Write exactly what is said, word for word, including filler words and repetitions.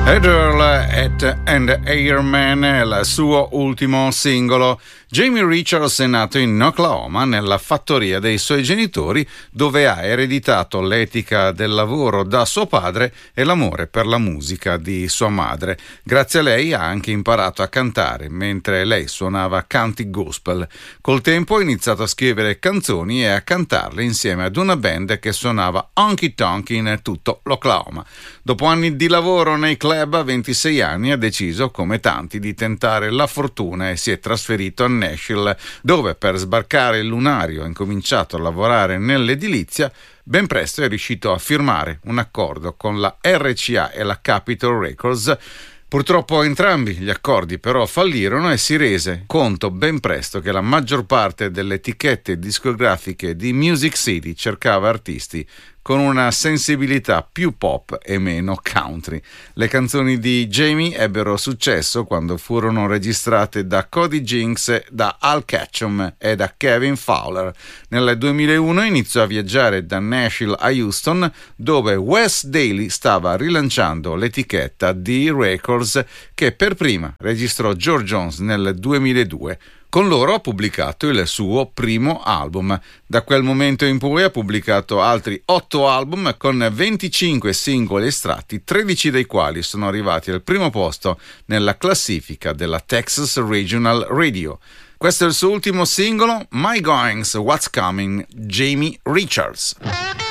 Earl at and Airman è il suo ultimo singolo. Jamie Richards è nato in Oklahoma, nella fattoria dei suoi genitori, dove ha ereditato l'etica del lavoro da suo padre e l'amore per la musica di sua madre. Grazie a lei ha anche imparato a cantare, mentre lei suonava country gospel. Col tempo ha iniziato a scrivere canzoni e a cantarle insieme ad una band che suonava honky tonk in tutto l'Oklahoma. Dopo anni di lavoro nei club, a ventisei anni ha deciso, come tanti, di tentare la fortuna e si è trasferito a Nashville, dove per sbarcare il lunario ha incominciato a lavorare nell'edilizia. Ben presto è riuscito a firmare un accordo con la R C A e la Capitol Records. Purtroppo entrambi gli accordi però fallirono e si rese conto ben presto che la maggior parte delle etichette discografiche di Music City cercava artisti con una sensibilità più pop e meno country. Le canzoni di Jamie ebbero successo quando furono registrate da Cody Jinks, da Al Ketchum e da Kevin Fowler. Nel duemilauno iniziò a viaggiare da Nashville a Houston, dove Wes Daly stava rilanciando l'etichetta D Records, che per prima registrò George Jones nel duemiladue. Con loro ha pubblicato il suo primo album. Da quel momento in poi ha pubblicato altri otto album con venticinque singoli estratti, tredici dei quali sono arrivati al primo posto nella classifica della Texas Regional Radio. Questo è il suo ultimo singolo, My Goings, What's Coming, Jamie Richards.